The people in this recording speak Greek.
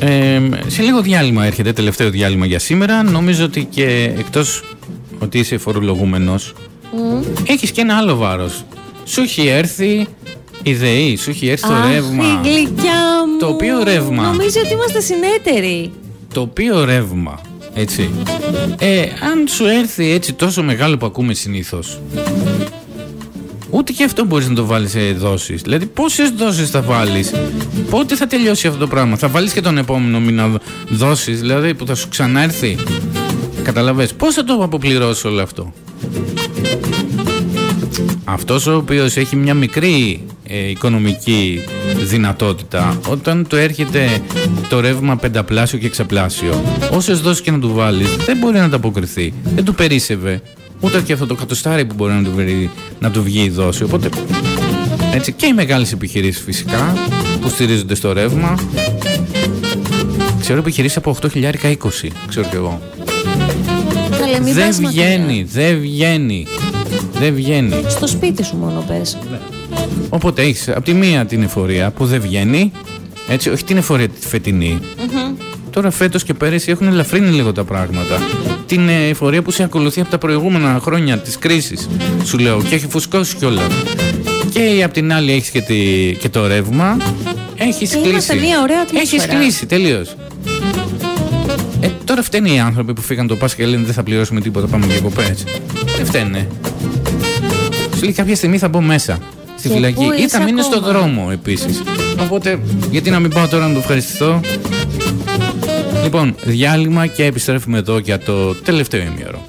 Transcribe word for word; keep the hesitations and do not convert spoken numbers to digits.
Ε, σε λίγο διάλειμμα έρχεται, τελευταίο διάλειμμα για σήμερα. Νομίζω ότι και εκτός ότι είσαι φορολογούμενος, mm. έχεις και ένα άλλο βάρος. Σου έχει έρθει η ΔΕΗ, σου έχει έρθει το Αχ, ρεύμα. η γλυκιά μου. Το οποίο ρεύμα. Νομίζω ότι είμαστε συνέτεροι. Το οποίο ρεύμα, έτσι. Ε, αν σου έρθει έτσι τόσο μεγάλο που ακούμε συνήθως, ούτε και αυτό μπορείς να το βάλεις σε δόσεις. Δηλαδή, πόσες δόσεις θα βάλεις, πότε θα τελειώσει αυτό το πράγμα. Θα βάλεις και τον επόμενο μήνα δόσεις, δηλαδή που θα σου ξανάρθει. Καταλαβες, πώς θα το αποπληρώσεις όλο αυτό. Αυτός ο οποίος έχει μια μικρή ε, οικονομική δυνατότητα, όταν του έρχεται το ρεύμα πενταπλάσιο και εξαπλάσιο, όσες δόσεις και να του βάλεις, δεν μπορεί να ανταποκριθεί. Δεν του περίσσευε. Ούτε και αυτό το κατοστάρι που μπορεί να του, βρει, να του βγει η δόση. Οπότε, έτσι, και οι μεγάλες επιχειρήσεις φυσικά που στηρίζονται στο ρεύμα. Ξέρω επιχειρήσεις από οκτώ χιλιάδες είκοσι, ξέρω κι εγώ. Καλέ, δεν βγαίνει, δεν βγαίνει. Δεν βγαίνει. Στο σπίτι σου μόνο πες. Ναι. Οπότε έχεις από τη μία την εφορία που δεν βγαίνει, έτσι, όχι την εφορία τη φετινή. Mm-hmm. Τώρα φέτος και πέρυσι έχουν ελαφρύνει λίγο τα πράγματα. Την εφορία που σε ακολουθεί από τα προηγούμενα χρόνια της κρίσης, σου λέω, και έχει φουσκώσει κιόλας. Και από την άλλη έχεις και, τη, και το ρεύμα. Έχεις κλείσει. Μια ωραία έχεις κλείσει τελείως. Ε, τώρα φταίνε οι άνθρωποι που φύγαν το Πάσχα και λένε δεν θα πληρώσουμε τίποτα, πάμε διακοπές. Δεν φταίνε. Σου λέει κάποια στιγμή θα μπω μέσα στη και φυλακή ή θα μείνω στο δρόμο επίσης. Οπότε γιατί να μην πάω τώρα να το ευχαριστηθώ. Λοιπόν, διάλειμμα και επιστρέφουμε εδώ για το τελευταίο ημίωρο.